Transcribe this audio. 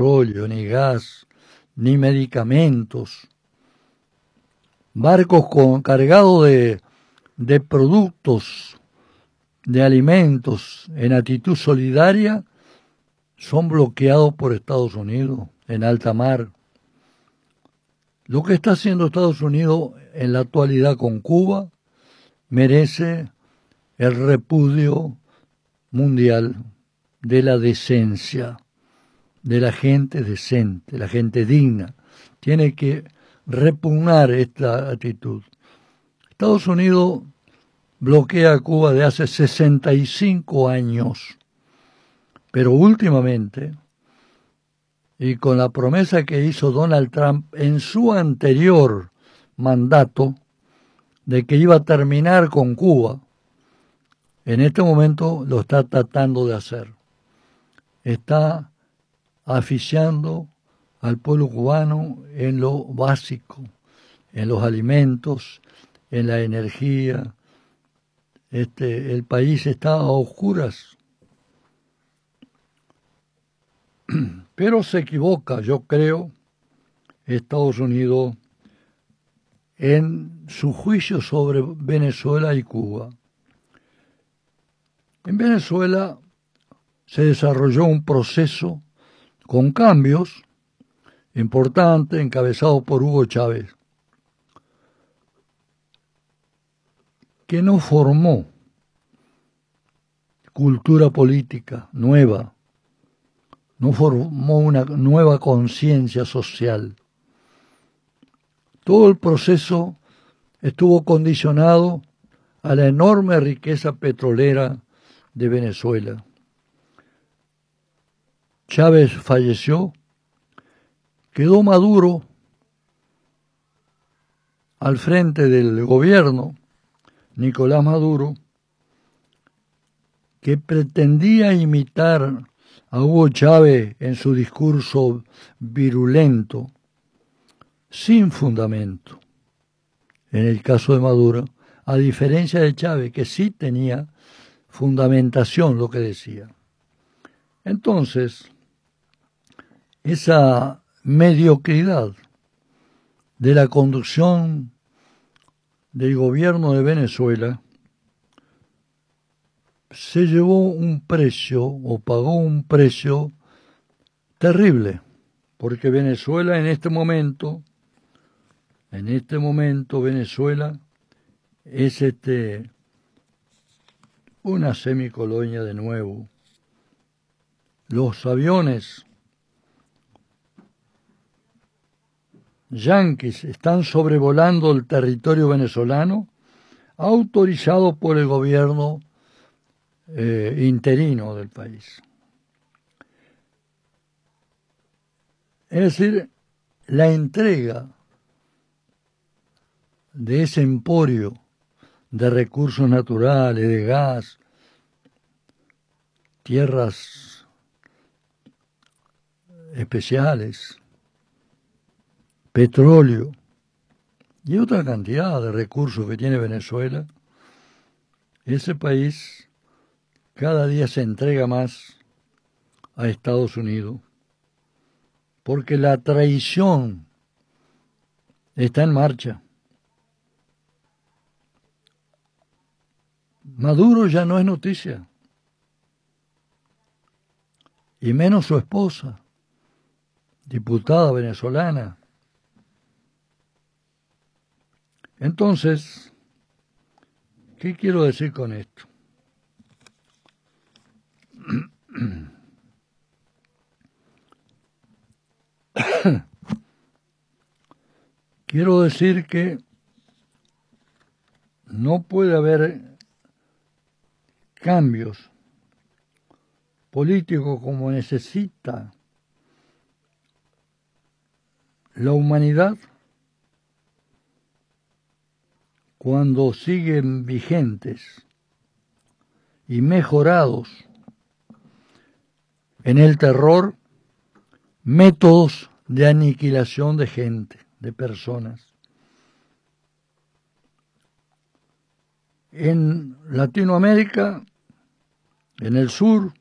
petróleo, ni gas, ni medicamentos. Barcos cargados de productos, de alimentos en actitud solidaria son bloqueados por Estados Unidos en alta mar. Lo que está haciendo Estados Unidos en la actualidad con Cuba merece el repudio mundial de la decencia, de la gente decente, la gente digna. Tiene que repugnar esta actitud. Estados Unidos bloquea a Cuba de hace 65 años, pero últimamente, y con la promesa que hizo Donald Trump en su anterior mandato de que iba a terminar con Cuba, en este momento lo está tratando de hacer. Está asfixiando al pueblo cubano en lo básico, en los alimentos, en la energía. El país está a oscuras. Pero se equivoca, yo creo, Estados Unidos en su juicio sobre Venezuela y Cuba. En Venezuela se desarrolló un proceso con cambios importantes encabezado por Hugo Chávez, que no formó cultura política nueva, no formó una nueva conciencia social. Todo el proceso estuvo condicionado a la enorme riqueza petrolera de Venezuela. Chávez falleció, quedó Maduro al frente del gobierno, Nicolás Maduro, que pretendía imitar a Hugo Chávez en su discurso virulento, sin fundamento. En el caso de Maduro, a diferencia de Chávez, que sí tenía fundamentación lo que decía. Entonces, esa mediocridad de la conducción del gobierno de Venezuela se llevó un precio o pagó un precio terrible, porque Venezuela en este momento Venezuela es una semicolonia de nuevo. Los aviones yanquis están sobrevolando el territorio venezolano, autorizado por el gobierno interino del país. Es decir, la entrega de ese emporio de recursos naturales, de gas, tierras especiales, petróleo y otra cantidad de recursos que tiene Venezuela, ese país cada día se entrega más a Estados Unidos, porque la traición está en marcha. Maduro ya no es noticia, y menos su esposa, diputada venezolana. Entonces, ¿qué quiero decir con esto? Quiero decir que no puede haber cambios políticos como necesita la humanidad cuando siguen vigentes y mejorados en el terror métodos de aniquilación de gente, de personas. En Latinoamérica, en el sur,